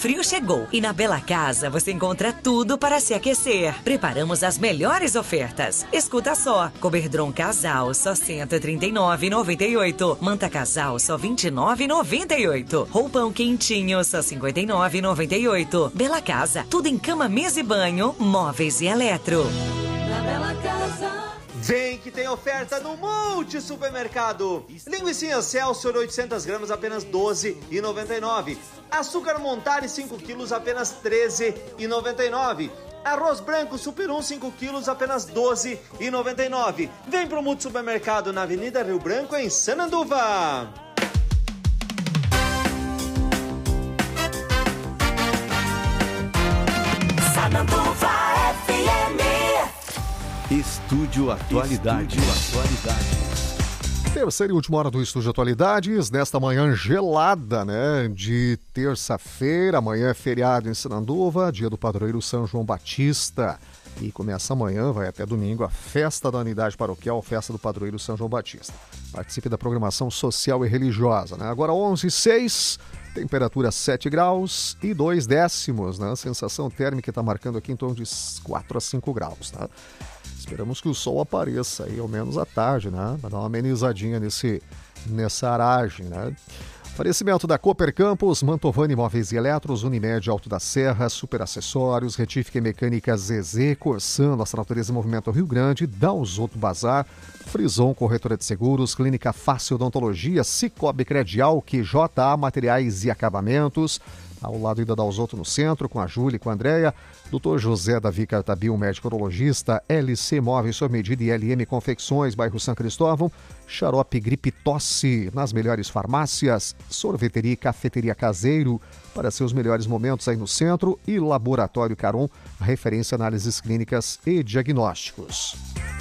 frio chegou e na Bela Casa você encontra tudo para se aquecer. Preparamos as melhores ofertas. Escuta só, Coberdron Casal só R$ 139,98. Manta Casal só R$ 29,98. Roupão quentinho só R$ 59,98. Bela Casa, tudo em cama, mesa e banho, móveis e eletro. Na Bela Casa. Vem que tem oferta no Multi Supermercado. Linguiça Celsior 800 gramas apenas R$ 12,99. Açúcar Montare 5 quilos apenas R$ 13,99. Arroz branco Super 1 5 quilos apenas R$ 12,99. Vem pro Multi Supermercado na Avenida Rio Branco em Sananduva. Sananduva FM. Estúdio Atualidade. Terceira e última hora do Estúdio Atualidades, nesta manhã gelada, né? De terça-feira, amanhã é feriado em Sananduva, dia do padroeiro São João Batista. E começa amanhã, vai até domingo, a festa da unidade paroquial, festa do padroeiro São João Batista. Participe da programação social e religiosa, né? Agora 11h06, temperatura 7 graus e 2 décimos, né? A sensação térmica está marcando aqui em torno de 4 a 5 graus, tá? Esperamos que o sol apareça aí, ao menos à tarde, né? Para dar uma amenizadinha nessa aragem, né? Oferecimento da Cooper Campos, Mantovani Móveis e Eletros, Unimed Alto da Serra, Super Acessórios, Retífica e Mecânica ZZ, Corsan, Nossa Natureza Movimento Rio Grande, Dalzoto Bazar, Frison Corretora de Seguros, Clínica Fácil Odontologia, Cicobi Credial, QJA Materiais e Acabamentos, ao lado da Dalzoto no centro, com a Júlia e com a Andréia, Dr. José Davi Cartabil, médico urologista, LC Móveis sob medida e LM Confecções, bairro São Cristóvão, Xarope Gripe Tosse, nas melhores farmácias, Sorveteria e Cafeteria Caseiro, para seus melhores momentos aí no centro, e Laboratório Caron, referência análises clínicas e diagnósticos.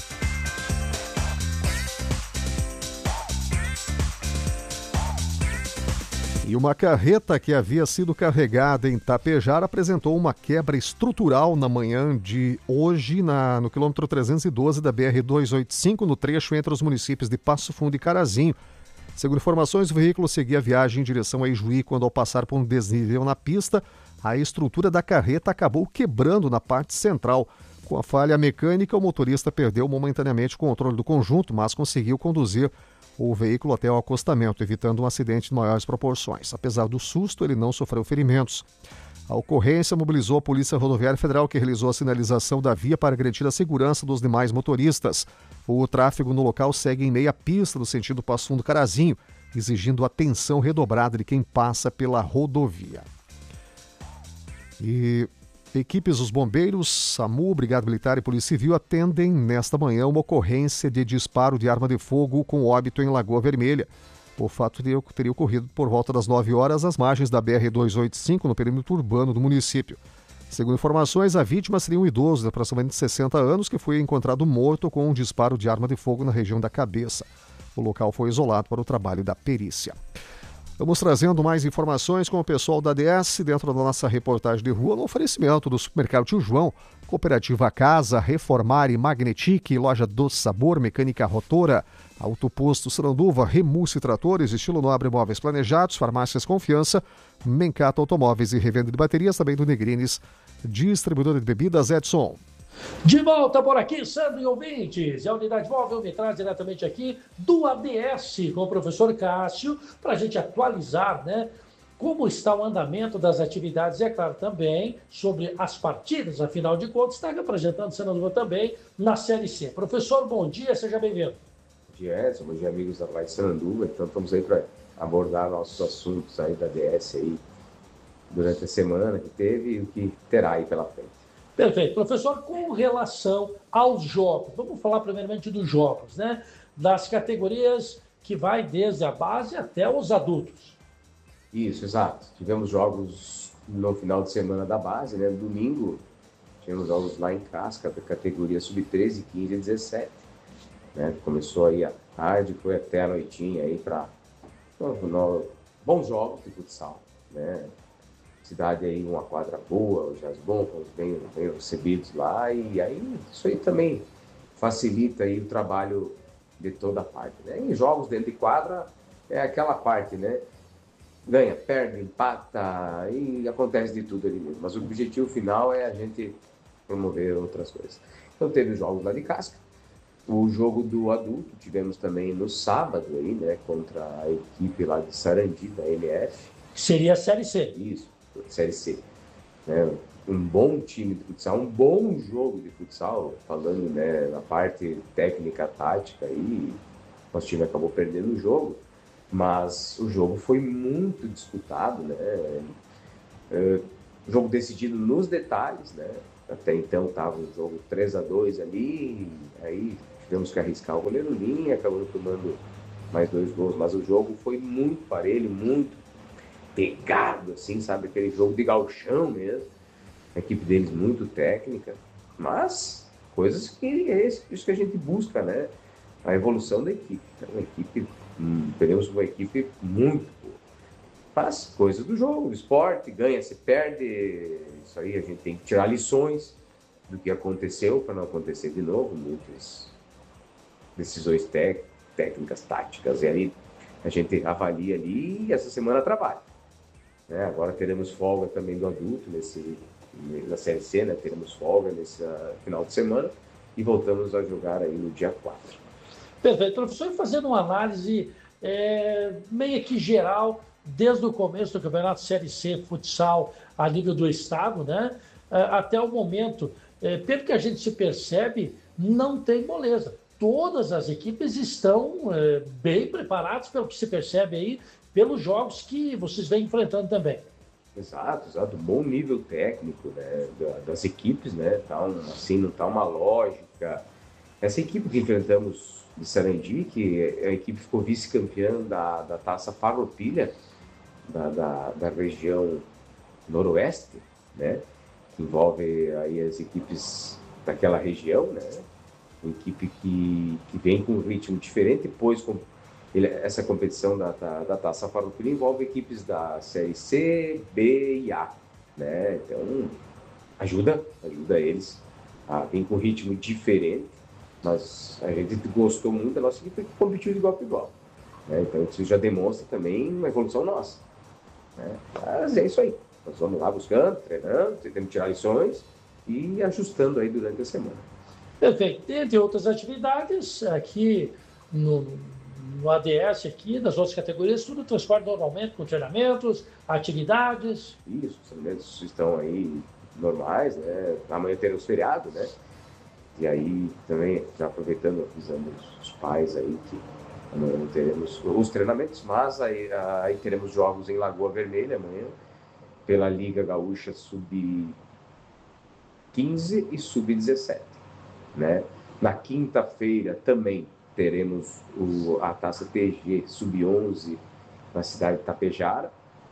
E uma carreta que havia sido carregada em Tapejar apresentou uma quebra estrutural na manhã de hoje no quilômetro 312 da BR-285, no trecho entre os municípios de Passo Fundo e Carazinho. Segundo informações, o veículo seguia a viagem em direção a Ijuí quando, ao passar por um desnível na pista, a estrutura da carreta acabou quebrando na parte central. Com a falha mecânica, o motorista perdeu momentaneamente o controle do conjunto, mas conseguiu conduzir o veículo até o acostamento, evitando um acidente de maiores proporções. Apesar do susto, ele não sofreu ferimentos. A ocorrência mobilizou a Polícia Rodoviária Federal, que realizou a sinalização da via para garantir a segurança dos demais motoristas. O tráfego no local segue em meia pista no sentido Passo Fundo Carazinho, exigindo atenção redobrada de quem passa pela rodovia. E equipes dos bombeiros, SAMU, Brigada Militar e Polícia Civil atendem nesta manhã uma ocorrência de disparo de arma de fogo com óbito em Lagoa Vermelha. O fato teria ocorrido por volta das 9 horas às margens da BR-285, no perímetro urbano do município. Segundo informações, a vítima seria um idoso de aproximadamente 60 anos que foi encontrado morto com um disparo de arma de fogo na região da cabeça. O local foi isolado para o trabalho da perícia. Vamos trazendo mais informações com o pessoal da ADS dentro da nossa reportagem de rua no oferecimento do Supermercado Tio João, Cooperativa Casa, Reformar e Magnetic, Loja Doce Sabor, Mecânica Rotora, Autoposto Sananduva, Remulse Tratores, Estilo Nobre Móveis Planejados, Farmácias Confiança, Mencato Automóveis e Revenda de Baterias, também do Negrines, Distribuidora de Bebidas Edson. De volta por aqui, Sandro e ouvintes. A Unidade Móvel me traz diretamente aqui do ADS com o professor Cássio para a gente atualizar, né, como está o andamento das atividades e, é claro, também sobre as partidas. Afinal de contas, está representando o Sananduva também na Série C. Professor, bom dia, seja bem-vindo. Bom dia, Edson, bom dia, amigos da Rádio Sananduva. Então, estamos aí para abordar nossos assuntos aí da ADS aí durante a semana que teve e o que terá aí pela frente. Perfeito. Professor, com relação aos jogos, vamos falar primeiramente dos jogos, né? Das categorias que vai desde a base até os adultos. Isso, exato. Tivemos jogos no final de semana da base, né? Domingo, tivemos jogos lá em Casca, da categoria sub-13, 15 e 17. Né? Começou aí a tarde, foi até a noitinha aí para bons jogos de futsal, né? Cidade aí, uma quadra boa, o Jasbom, bem recebidos lá, e aí isso aí também facilita aí o trabalho de toda a parte, né? Em jogos dentro de quadra é aquela parte, né? ganha, perde, empata e acontece de tudo ali mesmo. Mas o objetivo final é a gente promover outras coisas. Então teve os jogos lá de casca. O jogo do adulto tivemos também no sábado aí, né, contra a equipe lá de Sarandi, da MF. Seria a Série C. Isso, Série C. Né? Um bom time de futsal, um bom jogo de futsal, falando, né, na parte técnica, tática, aí nosso time acabou perdendo o jogo, mas o jogo foi muito disputado, né? Jogo decidido nos detalhes, né? Até então estava um jogo 3-2 ali, aí tivemos que arriscar o goleiro linha, acabou tomando mais 2 gols, mas o jogo foi muito parelho, muito pegado, assim, sabe? Aquele jogo de gauchão mesmo. A equipe deles muito técnica, mas coisas que é isso que a gente busca, né? A evolução da equipe. Uma equipe, teremos uma equipe muito boa. Faz coisas do jogo, do esporte, ganha, se perde. Isso aí a gente tem que tirar lições do que aconteceu para não acontecer de novo. Muitas decisões técnicas, táticas, e aí a gente avalia ali e essa semana trabalha. Né? Agora teremos folga também do adulto na Série C, né? Teremos folga nesse final de semana e voltamos a jogar aí no dia 4. Perfeito. Professor, fazendo uma análise meio que geral, desde o começo do campeonato Série C, futsal, a nível do estado, né? Até o momento, pelo que a gente se percebe, não tem moleza. Todas as equipes estão bem preparadas, pelo que se percebe aí, pelos jogos que vocês vêm enfrentando também. Exato. Bom nível técnico, né, das equipes, né? Tá assim, não tá uma lógica. Essa equipe que enfrentamos de Sarandi, que a equipe ficou vice-campeã da Taça Farroupilha, da região noroeste, né? Que envolve aí as equipes daquela região, né? Uma equipe que vem com um ritmo diferente, pois essa competição da Taça Farroupilha envolve equipes da Série C, B e A, né? Então, ajuda eles a vir com um ritmo diferente, mas a gente gostou muito da nossa equipe que competiu de igual para igual, né? Então, isso já demonstra também uma evolução nossa, né? Mas é isso aí. Nós vamos lá buscando, treinando, tentando tirar lições e ajustando aí durante a semana. Perfeito. Entre outras atividades, aqui no ADS, aqui, das outras categorias, tudo transcorre normalmente com treinamentos, atividades. Isso, os treinamentos estão aí normais, né? Amanhã teremos feriado, né? E aí também, já aproveitando, avisamos os pais aí que amanhã não teremos os treinamentos, mas aí teremos jogos em Lagoa Vermelha amanhã, pela Liga Gaúcha Sub-15 e Sub-17, né? Na quinta-feira também teremos a Taça TG Sub-11 na cidade de Tapejara.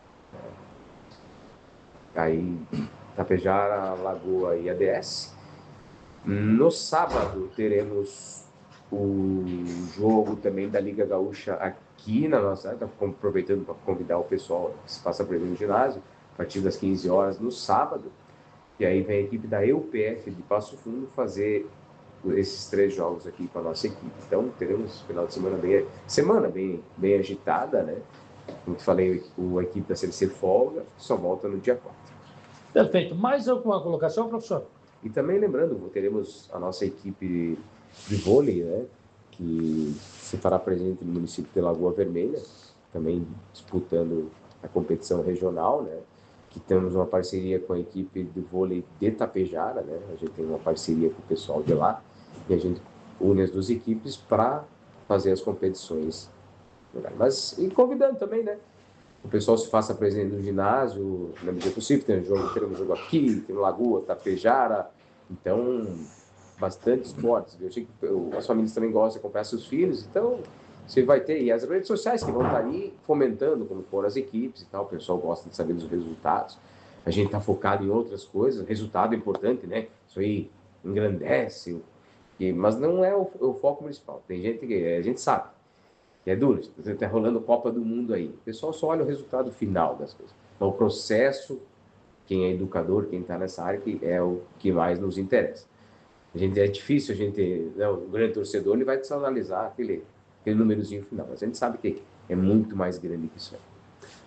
Aí, Tapejara, Lagoa e ADS. No sábado teremos o jogo também da Liga Gaúcha aqui na nossa cidade. Estamos aproveitando para convidar o pessoal que se passa por aí no ginásio, a partir das 15 horas no sábado. E aí vem a equipe da EUPF de Passo Fundo fazer esses 3 jogos aqui com a nossa equipe. Então, teremos final de semana bem agitada, né? Como te falei, a equipe da CLC folga, só volta no dia 4. Perfeito. Mais alguma colocação, professor? E também lembrando, teremos a nossa equipe de vôlei, né? Que se fará presente no município de Lagoa Vermelha, também disputando a competição regional, né? Que temos uma parceria com a equipe de vôlei de Tapejara, né? A gente tem uma parceria com o pessoal de lá e a gente une as 2 equipes para fazer as competições. Mas e convidando também, né? O pessoal se faça presente no ginásio, na medida possível. Teremos jogo aqui, tem Lagoa, Tapejara, então bastante esportes. Eu sei que as famílias também gostam de acompanhar seus filhos, então você vai ter, e as redes sociais que vão estar aí fomentando como foram as equipes e tal, o pessoal gosta de saber dos resultados. A gente está focado em outras coisas, resultado é importante, né? Isso aí engrandece, mas não é o foco principal. Tem gente que a gente sabe que é duro, está rolando Copa do Mundo aí. O pessoal só olha o resultado final das coisas. Então, o processo, quem é educador, quem está nessa área, que é o que mais nos interessa. É difícil o grande torcedor, ele vai analisar aquele númerozinho final, mas a gente sabe que é muito mais grande que isso aí.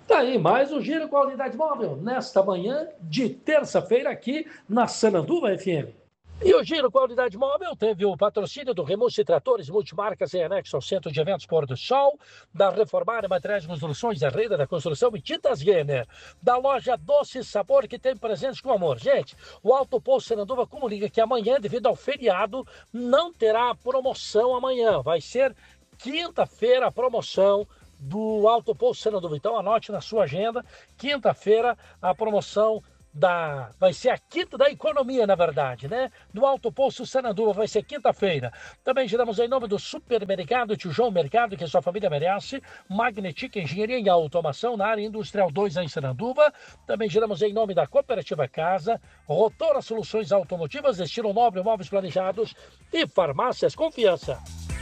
Tá aí, mais um Giro com a Unidade Móvel, nesta manhã de terça-feira aqui na Sananduva FM. E o Giro com a Unidade Móvel teve o patrocínio do Remuste Tratores Multimarcas em anexo ao Centro de Eventos Pôr do Sol, da Reformar Materiais de Construções, da Rede da Construção e Tintas Renner, da loja Doce Sabor, que tem presentes com amor. Gente, o Alto Posto Sananduva comunica que amanhã, devido ao feriado, não terá promoção amanhã. Vai ser quinta-feira a promoção do Alto Posto Sananduva. Então anote na sua agenda, quinta-feira a promoção vai ser a quinta da economia, na verdade, né? No Alto Posto Sananduva vai ser quinta-feira. Também giramos em nome do Supermercado Tio João Mercado, que a sua família merece, Magnetic Engenharia e Automação na área industrial 2 em Sananduva. Também giramos em nome da Cooperativa Casa, Rotora Soluções Automotivas, Estilo Nobre, Móveis Planejados e Farmácias Confiança.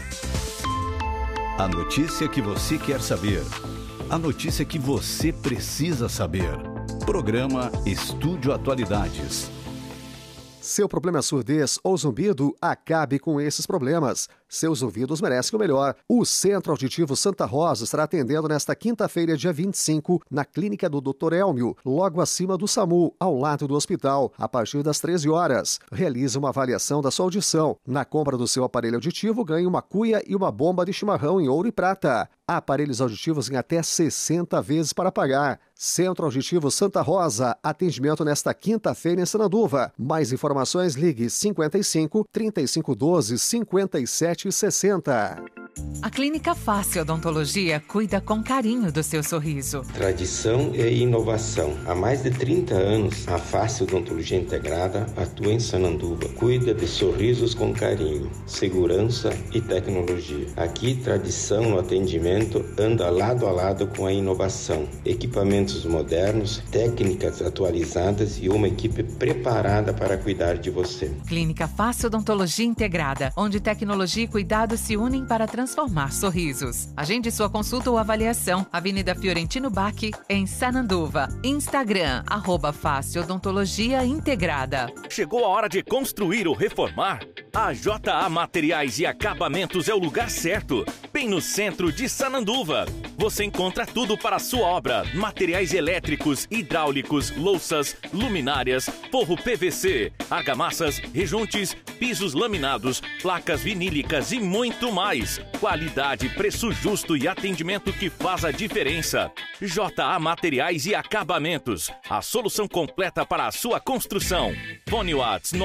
A notícia que você quer saber. A notícia que você precisa saber. Programa Estúdio Atualidades. Seu problema é surdez ou zumbido? Acabe com esses problemas. Seus ouvidos merecem o melhor. O Centro Auditivo Santa Rosa estará atendendo nesta quinta-feira, dia 25, na clínica do Dr. Elmio, logo acima do SAMU, ao lado do hospital, a partir das 13 horas. Realize uma avaliação da sua audição. Na compra do seu aparelho auditivo, ganhe uma cuia e uma bomba de chimarrão em ouro e prata. Aparelhos auditivos em até 60 vezes para pagar. Centro Auditivo Santa Rosa, atendimento nesta quinta-feira em Sananduva. Mais informações, ligue 55 3512 5760. A Clínica Fácil Odontologia cuida com carinho do seu sorriso. Tradição e inovação. Há mais de 30 anos, a Fácil Odontologia Integrada atua em Sananduva. Cuida de sorrisos com carinho, segurança e tecnologia. Aqui, tradição no atendimento anda lado a lado com a inovação. Equipamentos modernos, técnicas atualizadas e uma equipe preparada para cuidar de você. Clínica Fácil Odontologia Integrada, onde tecnologia e cuidado se unem para transformar sorrisos. Agende sua consulta ou avaliação. Avenida Fiorentino Bach, em Sananduva. Instagram, @Fácil Odontologia Integrada. Chegou a hora de construir ou reformar? A JA Materiais e Acabamentos é o lugar certo, bem no centro de Sananduva. Você encontra tudo para a sua obra: materiais elétricos, hidráulicos, louças, luminárias, forro PVC, argamassas, rejuntes, pisos laminados, placas vinílicas e muito mais. Qualidade, preço justo e atendimento que faz a diferença. JA Materiais e Acabamentos, a solução completa para a sua construção. Fone Whats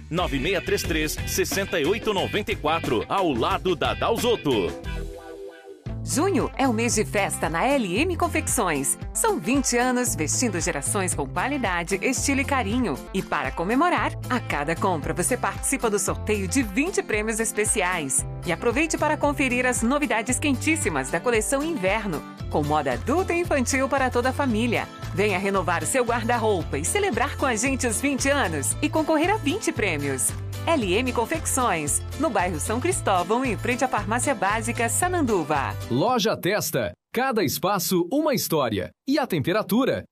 99633-6894, ao lado da Dalzotto. Junho é o mês de festa na LM Confecções. São 20 anos vestindo gerações com qualidade, estilo e carinho. E para comemorar, a cada compra você participa do sorteio de 20 prêmios especiais. E aproveite para conferir as novidades quentíssimas da coleção Inverno, com moda adulta e infantil para toda a família. Venha renovar seu guarda-roupa e celebrar com a gente os 20 anos e concorrer a 20 prêmios. LM Confecções, no bairro São Cristóvão, em frente à Farmácia Básica Sananduva. Loja Testa. Cada espaço, uma história. E a temperatura?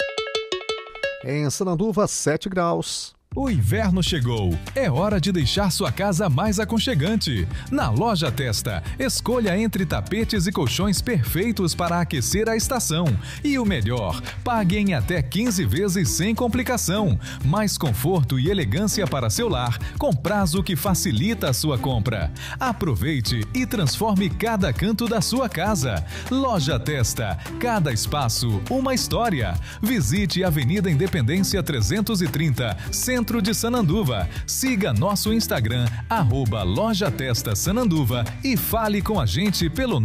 Em Sananduva, 7 graus. O inverno chegou. É hora de deixar sua casa mais aconchegante. Na Loja Testa, escolha entre tapetes e colchões perfeitos para aquecer a estação. E o melhor, pague em até 15 vezes sem complicação. Mais conforto e elegância para seu lar, com prazo que facilita a sua compra. Aproveite e transforme cada canto da sua casa. Loja Testa. Cada espaço, uma história. Visite a Avenida Independência 330, Centro de Sananduva. Siga nosso Instagram, @Loja Testa Sananduva, e fale com a gente pelo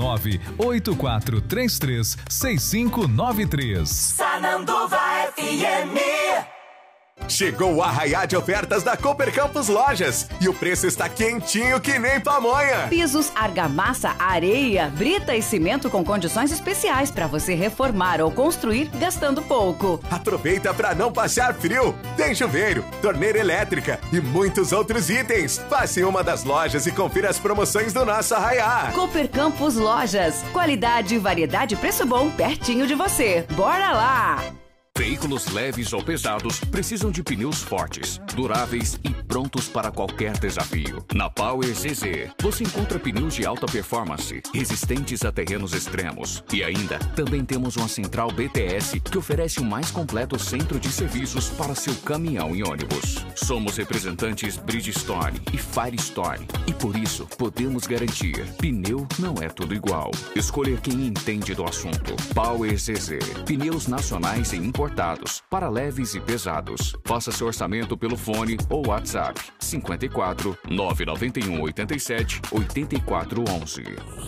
984336593. Sananduva FM. Chegou o arraiá de ofertas da Cooper Campus Lojas e o preço está quentinho que nem pamonha. Pisos, argamassa, areia, brita e cimento com condições especiais para você reformar ou construir gastando pouco. Aproveita para não passar frio. Tem chuveiro, torneira elétrica e muitos outros itens. Passe em uma das lojas e confira as promoções do nosso arraiá. Cooper Campus Lojas. Qualidade, variedade e preço bom pertinho de você. Bora lá! veículos leves ou pesados precisam de pneus fortes, duráveis e prontos para qualquer desafio. Na Power ZZ, você encontra pneus de alta performance, resistentes a terrenos extremos. E ainda, também temos uma central BTS que oferece o mais completo centro de serviços para seu caminhão e ônibus. Somos representantes Bridgestone e Firestone e por isso podemos garantir: pneu não é tudo igual. Escolha quem entende do assunto. Power ZZ, pneus nacionais e importados para leves e pesados. Faça seu orçamento pelo fone ou WhatsApp 54 991 87 84 11.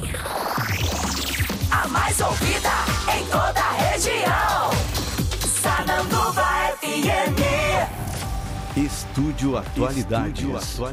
A mais ouvida em toda a região. Sananduva FM. Estúdio Atualidades.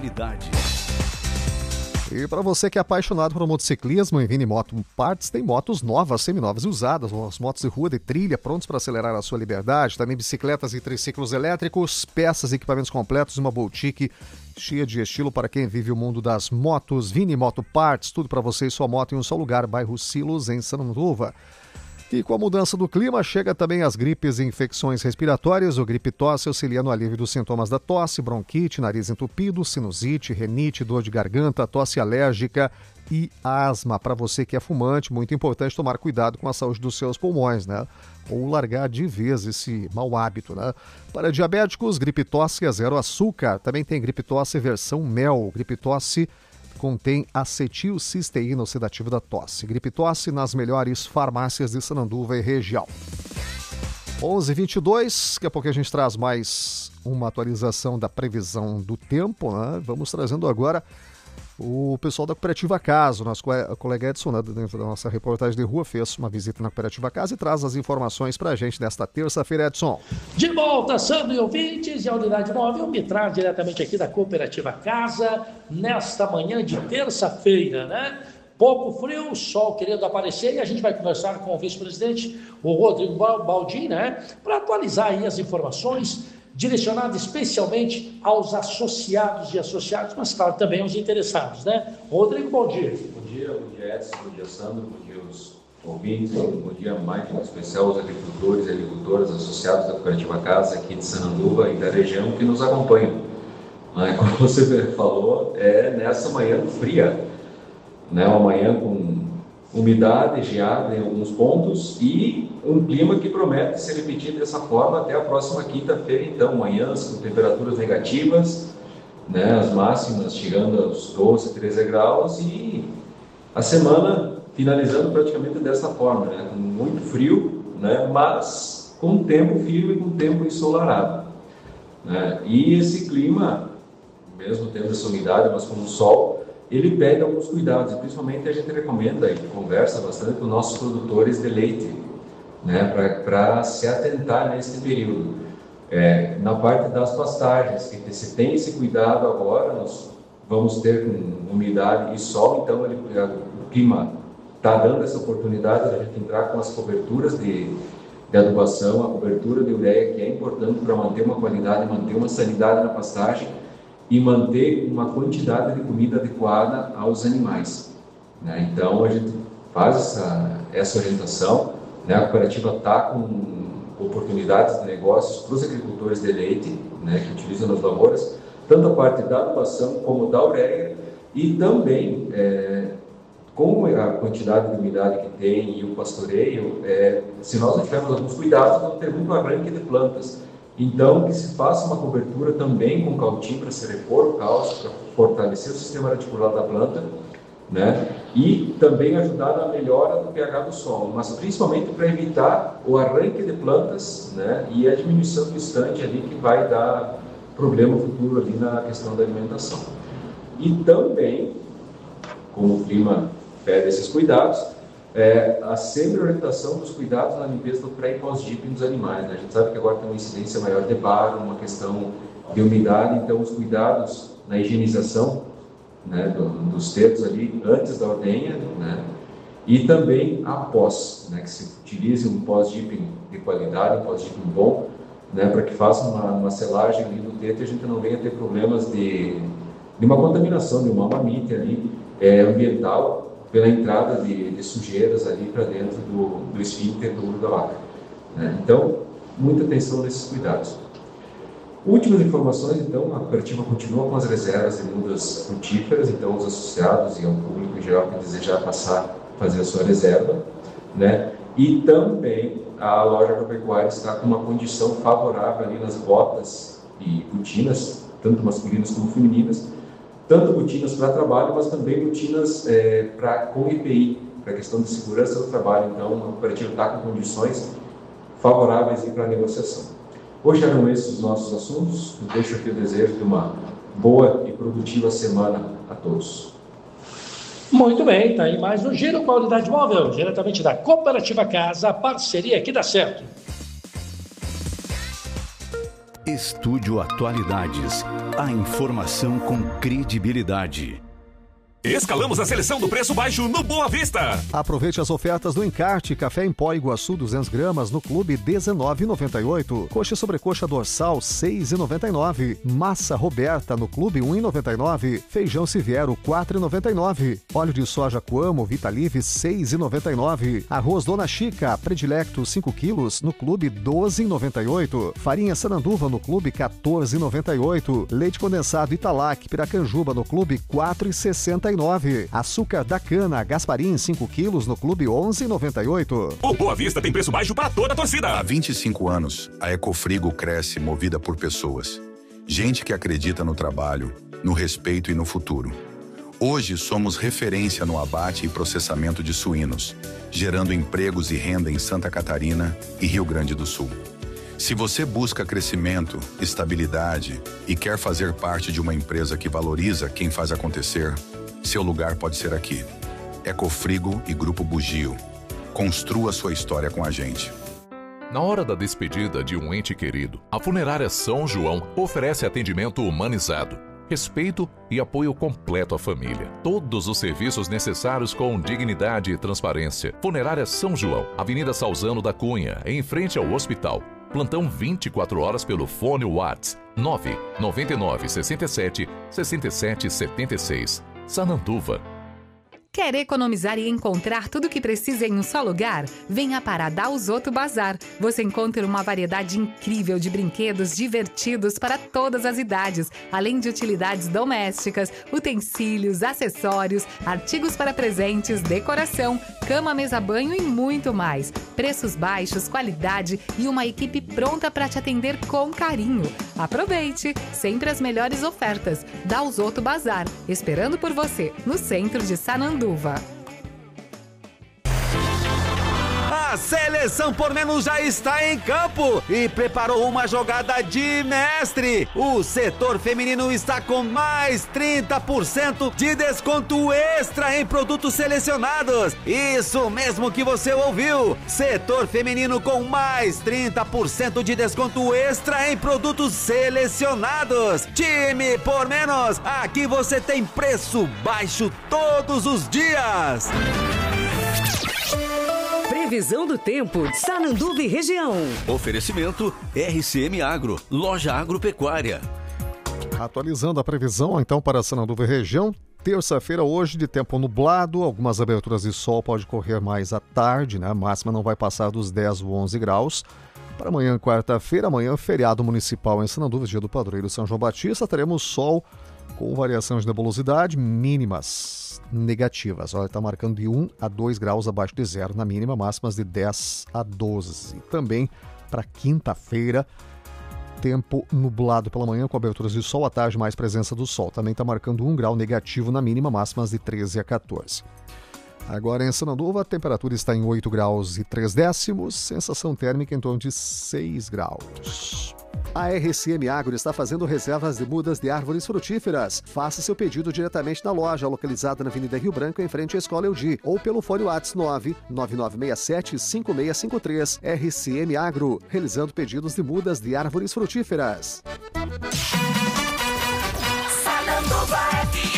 E para você que é apaixonado por motociclismo, em Vini Moto Parts tem motos novas, seminovas e usadas, as motos de rua, de trilha, prontos para acelerar a sua liberdade, também bicicletas e triciclos elétricos, peças e equipamentos completos, uma boutique cheia de estilo para quem vive o mundo das motos. Vini Moto Parts, tudo para você e sua moto em um só lugar, bairro Silos, em Sananduva. E com a mudança do clima, chega também as gripes e infecções respiratórias. O Gripe Tosse auxilia no alívio dos sintomas da tosse, bronquite, nariz entupido, sinusite, rinite, dor de garganta, tosse alérgica e asma. Para você que é fumante, muito importante tomar cuidado com a saúde dos seus pulmões, né? Ou largar de vez esse mau hábito, né? Para diabéticos, Gripe Tosse é zero açúcar. Também tem Gripe Tosse versão mel. Gripe Tosse contém acetilcisteína oxidativa da tosse. Gripe Tosse nas melhores farmácias de Sananduva e região. 11h22, daqui a pouco a gente traz mais uma atualização da previsão do tempo, né? Vamos trazendo agora o pessoal da Cooperativa Casa. Nosso colega Edson, né, dentro da nossa reportagem de rua, fez uma visita na Cooperativa Casa e traz as informações para a gente nesta terça-feira, Edson. De volta, Sandro e ouvintes, e a Unidade Móvel me traz diretamente aqui da Cooperativa Casa, nesta manhã de terça-feira, né? Pouco frio, sol querendo aparecer, e a gente vai conversar com o vice-presidente, o Rodrigo Baldim, né? Para atualizar aí as informações, direcionado especialmente aos associados e associadas, mas claro, também aos interessados, né? Rodrigo, bom dia. Bom dia Edson, bom dia Sandro, bom dia aos ouvintes, bom dia mais em especial aos agricultores e agricultoras associados da Cooperativa Casa aqui de Sananduva e da região que nos acompanham. Como você falou, é nessa manhã fria, né? Uma manhã com umidade, geada em alguns pontos e um clima que promete se repetir dessa forma até a próxima quinta-feira, então, manhãs com temperaturas negativas, né, as máximas chegando aos 12, 13 graus e a semana finalizando praticamente dessa forma, né, com muito frio, né, mas com tempo firme e com tempo ensolarado, né, e esse clima, mesmo tendo essa umidade, mas com o sol, ele pede alguns cuidados, e principalmente a gente recomenda e conversa bastante com nossos produtores de leite, né, para se atentar nesse período. Na parte das pastagens, que se tem esse cuidado agora, nós vamos ter com umidade e sol, então o clima está dando essa oportunidade de a gente entrar com as coberturas de adubação, a cobertura de ureia, que é importante para manter uma qualidade, manter uma sanidade na pastagem, e manter uma quantidade de comida adequada aos animais, né? Então a gente faz essa orientação, né? A cooperativa está com oportunidades de negócios para os agricultores de leite, né, que utilizam nas lavouras, tanto a parte da adubação como da ureia, e também com a quantidade de umidade que tem e o pastoreio, se nós não tivermos alguns cuidados, vamos ter muito arranque de plantas. Então, que se faça uma cobertura também com cautim para se repor o cálcio, para fortalecer o sistema radicular da planta, né? E também ajudar na melhora do pH do solo, mas principalmente para evitar o arranque de plantas, né? E a diminuição do estande ali que vai dar problema futuro ali na questão da alimentação. E também, como o clima pede esses cuidados, a sempre orientação dos cuidados na limpeza do pré e pós-dipping dos animais, né? A gente sabe que agora tem uma incidência maior de baro, uma questão de umidade, então os cuidados na higienização, né, dos tetos ali antes da ordenha, né? E também após, né, que se utilize um pós-dipping de qualidade, um pós-dipping bom, né, para que faça uma selagem ali do teto e a gente não venha ter problemas de uma contaminação, de uma mamite ali ambiental, pela entrada de sujeiras ali para dentro do esfíncter do útero da vaca, né? Então, muita atenção nesses cuidados. Últimas informações, então, a cooperativa continua com as reservas de mudas frutíferas, então os associados e o público em geral que desejar passar a fazer a sua reserva, né? E também a loja agropecuária está com uma condição favorável ali nas botas e botinas, tanto masculinas como femininas, tanto botinas para trabalho, mas também botinas com EPI, para a questão de segurança do trabalho. Então, a cooperativa está com condições favoráveis para a negociação. Hoje eram esses os nossos assuntos. Eu deixo aqui o desejo de uma boa e produtiva semana a todos. Muito bem, tá aí mais um Giro com a Unidade Móvel, diretamente da Cooperativa Casa, a parceria que dá certo. Estúdio Atualidades, a informação com credibilidade. Escalamos a seleção do preço baixo no Boa Vista. Aproveite as ofertas do Encarte. Café em pó Iguaçu 200 gramas no Clube R$19,98. Coxa sobrecoxa dorsal R$6,99. Massa Roberta no Clube R$1,99. Feijão Siviero R$4,99. Óleo de soja Coamo Vitalive R$6,99. Arroz Dona Chica Predilecto 5 quilos no Clube R$12,98. Farinha Sananduva no Clube R$14,98. Leite condensado Italac Piracanjuba no Clube R$4,69. Açúcar da cana Gasparim 5 quilos no Clube R$11,98. O Boa Vista tem preço baixo para toda a torcida. Há 25 anos, a Ecofrigo cresce movida por pessoas. Gente que acredita no trabalho, no respeito e no futuro. Hoje somos referência no abate e processamento de suínos, gerando empregos e renda em Santa Catarina e Rio Grande do Sul. Se você busca crescimento, estabilidade e quer fazer parte de uma empresa que valoriza quem faz acontecer, seu lugar pode ser aqui. Ecofrigo e Grupo Bugio. Construa sua história com a gente. Na hora da despedida de um ente querido, a Funerária São João oferece atendimento humanizado, respeito e apoio completo à família. Todos os serviços necessários com dignidade e transparência. Funerária São João, Avenida Salzano da Cunha, em frente ao hospital. Plantão 24 horas pelo fone WhatsApp 999 67 67 76. Sananduva. Quer economizar e encontrar tudo o que precisa em um só lugar? Venha para Dalzotto Bazar. Você encontra uma variedade incrível de brinquedos divertidos para todas as idades, além de utilidades domésticas, utensílios, acessórios, artigos para presentes, decoração, cama, mesa, banho e muito mais. Preços baixos, qualidade e uma equipe pronta para te atender com carinho. Aproveite! Sempre as melhores ofertas. Dalzotto Bazar, esperando por você, no centro de Sananduva. A seleção por menos já está em campo e preparou uma jogada de mestre. O setor feminino está com mais 30% de desconto extra em produtos selecionados. Isso mesmo que você ouviu. Setor feminino com mais 30% de desconto extra em produtos selecionados. Time por menos. Aqui você tem preço baixo todos os dias. Previsão do tempo de Sananduva e região. Oferecimento RCM Agro, loja agropecuária. Atualizando a previsão então para Sananduva e região. Terça-feira hoje de tempo nublado, algumas aberturas de sol pode correr mais à tarde, né? A máxima não vai passar dos 10 ou 11 graus. Para amanhã, quarta-feira, amanhã feriado municipal em Sananduva, dia do padroeiro São João Batista, teremos sol com variação de nebulosidade, mínimas negativas. Olha, está marcando de 1 a 2 graus abaixo de zero na mínima, máximas de 10 a 12. Também para quinta-feira, tempo nublado pela manhã com aberturas de sol, à tarde mais presença do sol. Também está marcando 1 grau negativo na mínima, máximas de 13 a 14. Agora em Sananduva, a temperatura está em 8 graus e 3 décimos, sensação térmica em torno de 6 graus. A RCM Agro está fazendo reservas de mudas de árvores frutíferas. Faça seu pedido diretamente na loja, localizada na Avenida Rio Branco, em frente à Escola Eudi, ou pelo fone WhatsApp 99967-5653. RCM Agro, realizando pedidos de mudas de árvores frutíferas. Sananduva FM.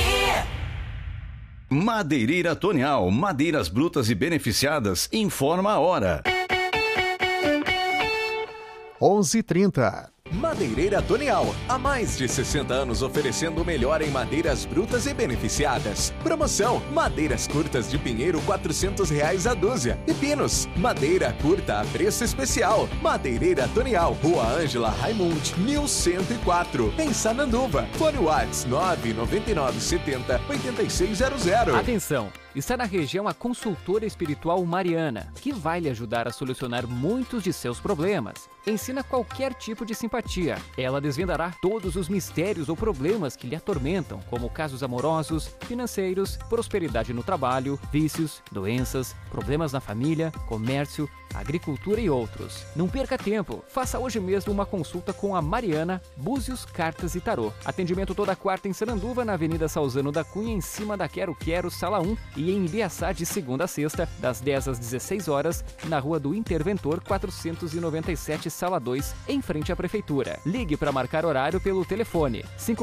Madeireira Tonial, madeiras brutas e beneficiadas, informa a hora. 11h30. Madeireira Tonial, há mais de 60 anos oferecendo o melhor em madeiras brutas e beneficiadas. Promoção: madeiras curtas de pinheiro R$400 a dúzia e pinos, madeira curta a preço especial. Madeireira Tonial, Rua Ângela Raimund, 1104, em Sananduva. Fone WhatsApp 999 70 8600. Atenção! Está na região a consultora espiritual Mariana, que vai lhe ajudar a solucionar muitos de seus problemas. Ensina qualquer tipo de simpatia. Ela desvendará todos os mistérios ou problemas que lhe atormentam, como casos amorosos, financeiros, prosperidade no trabalho, vícios, doenças, problemas na família, comércio, agricultura e outros. Não perca tempo. Faça hoje mesmo uma consulta com a Mariana, Búzios, Cartas e Tarô. Atendimento toda quarta em Sananduva, na Avenida Salzano da Cunha, em cima da Quero Quero, Sala 1, e em Ibiaçá, de segunda a sexta, das 10 às 16 horas, na Rua do Interventor 497, Sala 2, em frente à Prefeitura. Ligue para marcar horário pelo telefone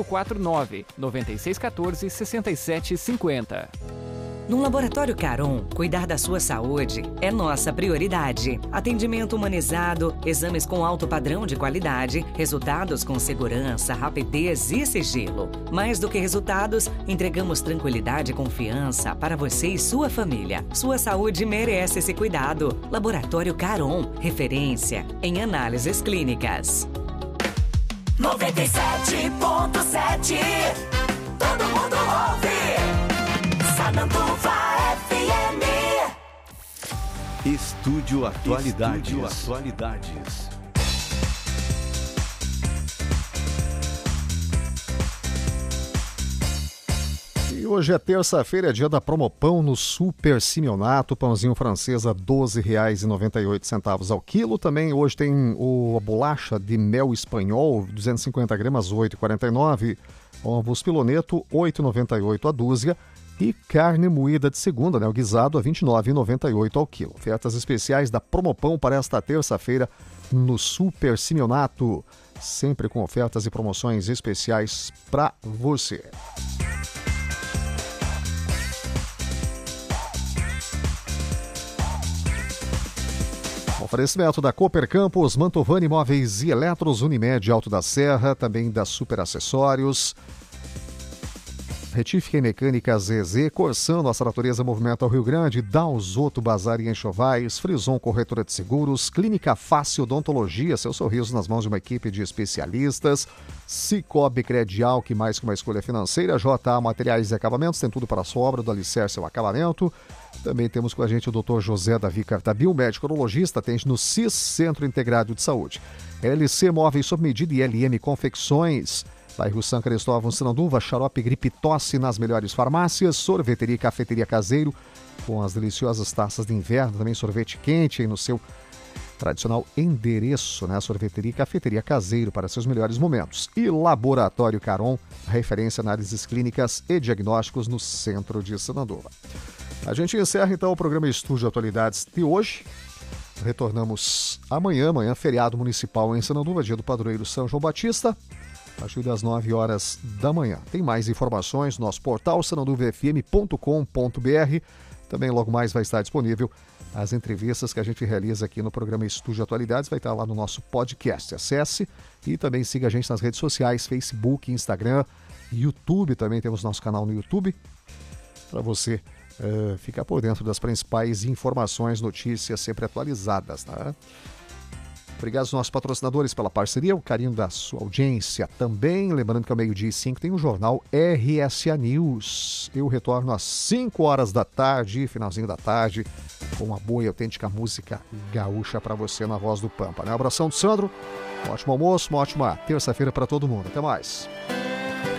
549-9614-6750. No Laboratório Caron, cuidar da sua saúde é nossa prioridade. Atendimento humanizado, exames com alto padrão de qualidade, resultados com segurança, rapidez e sigilo. Mais do que resultados, entregamos tranquilidade e confiança para você e sua família. Sua saúde merece esse cuidado. Laboratório Caron, referência em análises clínicas. 97.7, todo mundo ouve. Sananduva FM. Estúdio Atualidades. E hoje é terça-feira, é dia da Promopão no Super Simeonato, pãozinho francês a R$ 12,98 ao quilo. Também hoje tem a bolacha de mel espanhol, 250 gramas, R$ 8,49. Ovos piloneto, R$ 8,98 a dúzia. E carne moída de segunda, o guisado, a R$ 29,98 ao quilo. Ofertas especiais da Promopão para esta terça-feira no Super Simeonato. Sempre com ofertas e promoções especiais para você. Oferecimento da Cooper Campos, Mantovani Imóveis e Eletros, Unimed Alto da Serra, também da Super Acessórios. Retífica e Mecânica ZZ, Corsan, Nossa Natureza Movimenta ao Rio Grande, Dalzoto Bazar e Enxovais, Frison Corretora de Seguros, Clínica Fácil Odontologia, seu sorriso nas mãos de uma equipe de especialistas, Cicobi Credial, que mais que uma escolha financeira, JA Materiais e Acabamentos, tem tudo para a sua obra, do alicerce ao acabamento. Também temos com a gente o Dr. José Davi Cartabil, médico urologista, atende no CIS, Centro Integrado de Saúde. LC Móveis sob medida e LM Confecções. Bairro São Cristóvão, Sananduva, xarope gripe tosse nas melhores farmácias, sorveteria e cafeteria caseiro, com as deliciosas taças de inverno, também sorvete quente aí no seu tradicional endereço, sorveteria e cafeteria caseiro para seus melhores momentos. E Laboratório Caron, referência em análises clínicas e diagnósticos no centro de Sananduva. A gente encerra então o programa Estúdio Atualidades de hoje. Retornamos amanhã, feriado municipal em Sananduva, dia do padroeiro São João Batista, a partir das 9 horas da manhã. Tem mais informações no nosso portal sananduvafm.com.br. Também logo mais vai estar disponível as entrevistas que a gente realiza aqui no programa Estúdio Atualidades. Vai estar lá no nosso podcast. Acesse e também siga a gente nas redes sociais, Facebook, Instagram, YouTube. Também temos nosso canal no YouTube para você ficar por dentro das principais informações, notícias sempre atualizadas, Obrigado aos nossos patrocinadores pela parceria, o carinho da sua audiência também. Lembrando que ao 12h05 tem o jornal RSA News. Eu retorno às 5 horas da tarde, finalzinho da tarde, com uma boa e autêntica música gaúcha para você na voz do Pampa. Um abração do Sandro, um ótimo almoço, uma ótima terça-feira para todo mundo. Até mais.